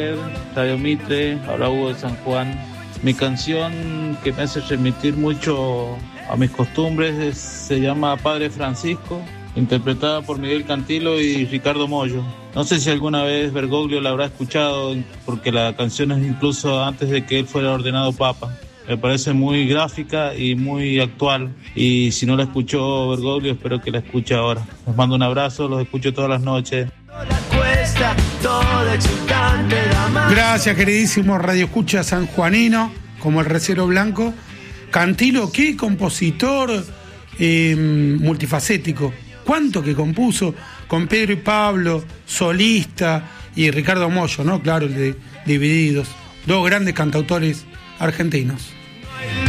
Radio Mitre, ahora Hugo de San Juan. Mi canción que me hace remitir mucho a mis costumbres se llama Padre Francisco, interpretada por Miguel Cantilo y Ricardo Mollo. No sé si alguna vez Bergoglio la habrá escuchado, porque la canción es incluso antes de que él fuera ordenado papa. Me parece muy gráfica y muy actual, y si no la escuchó Bergoglio, espero que la escuche ahora. Les mando un abrazo, los escucho todas las noches. Gracias, queridísimo Radio Escucha sanjuanino, como el Recero Blanco. Cantilo, qué compositor multifacético. Cuánto que compuso con Pedro y Pablo, solista, y Ricardo Mollo, ¿no? Claro, el de Divididos. Dos grandes cantautores argentinos.